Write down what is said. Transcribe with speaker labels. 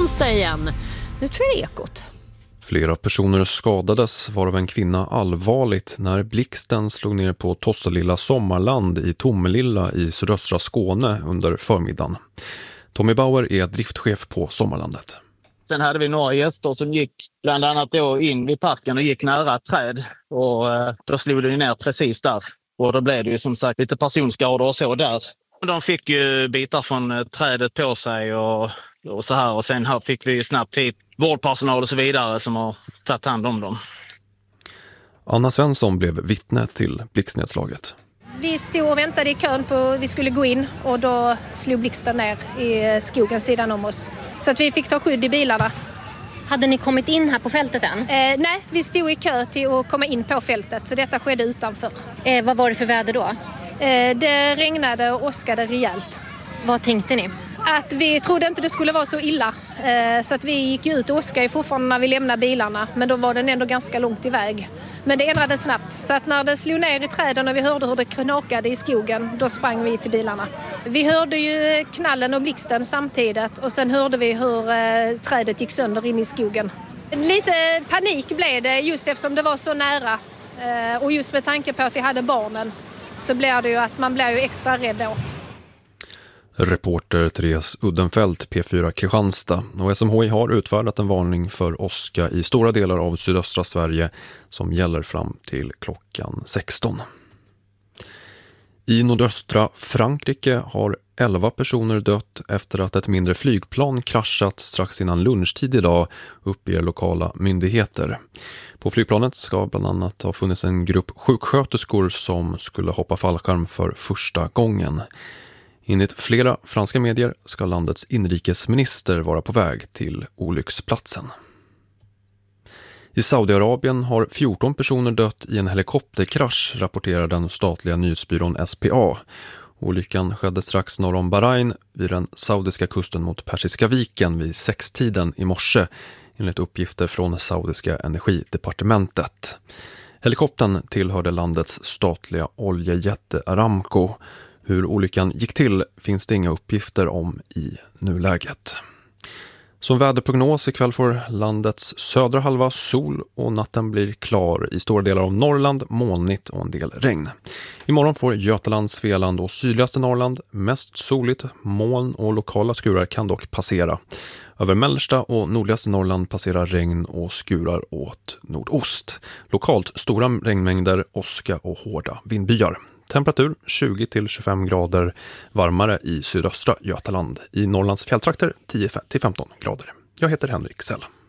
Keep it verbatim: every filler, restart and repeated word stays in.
Speaker 1: onsdag igen. Nu tror jag det är Ekot.
Speaker 2: Flera personer skadades, varav en kvinna allvarligt när blixten slog ner på Tosselilla sommarland i Tomelilla i sydöstra Skåne under förmiddagen. Tommy Bauer är driftchef på sommarlandet.
Speaker 3: Sen hade vi några gäster som gick bland annat då in vid parken och gick nära ett träd. Och eh, då slog det ner precis där. Och då blev det ju som sagt lite personskador och så där. De fick ju bitar från eh, trädet på sig och, och så här. Och sen här fick vi snabbt hit vårdpersonal och så vidare som har tagit hand om dem.
Speaker 2: Anna Svensson blev vittne till blixtnedslaget.
Speaker 4: Vi stod och väntade i kön på att vi skulle gå in och då slog blixten ner i skogen sidan om oss. Så att vi fick ta skydd i bilarna.
Speaker 5: Hade ni kommit in här på fältet än?
Speaker 4: Eh, nej, vi stod i kö till att komma in på fältet så detta skedde utanför.
Speaker 5: Eh, vad var det för väder då?
Speaker 4: Eh, det regnade och åskade rejält.
Speaker 5: Vad tänkte ni?
Speaker 4: Att vi trodde inte det skulle vara så illa. Eh, så att vi gick ut och åskade fortfarande när vi lämnade bilarna. Men då var den ändå ganska långt iväg. Men det ändrades snabbt. Så att när det slog ner i träden och vi hörde hur det knakade i skogen, då sprang vi till bilarna. Vi hörde ju knallen och blixten samtidigt och sen hörde vi hur eh, trädet gick sönder in i skogen. Lite panik blev det just eftersom det var så nära. Eh, och just med tanke på att vi hade barnen så blev det ju att man blev ju extra rädd då.
Speaker 2: Reporter Therese Uddenfelt, P fyra Kristianstad, och S M H I har utfärdat en varning för åska i stora delar av sydöstra Sverige som gäller fram till klockan sexton. I nordöstra Frankrike har elva personer dött efter att ett mindre flygplan kraschat strax innan lunchtid idag, uppger lokala myndigheter. På flygplanet ska bland annat ha funnits en grupp sjuksköterskor som skulle hoppa fallskärm för första gången. Enligt flera franska medier ska landets inrikesminister vara på väg till olycksplatsen. I Saudiarabien har fjorton personer dött i en helikopterkrasch, rapporterar den statliga nyhetsbyrån S P A. Olyckan skedde strax norr om Bahrain vid den saudiska kusten mot Persiska viken vid sextiden i morse, enligt uppgifter från saudiska energidepartementet. Helikoptern tillhörde landets statliga oljejätte Aramco. Hur olyckan gick till finns det inga uppgifter om i nuläget. Som väderprognos ikväll får landets södra halva sol och natten blir klar. I stora delar av Norrland molnigt och en del regn. Imorgon får Götaland, Svealand och sydligaste Norrland mest soligt, moln och lokala skurar kan dock passera. Över mellersta och nordligaste Norrland passerar regn och skurar åt nordost. Lokalt stora regnmängder, åska och hårda vindbyar. Temperatur tjugo till tjugofem grader, varmare i sydöstra Götaland. I Norrlands fjälltrakter tio till femton grader. Jag heter Henrik Sell.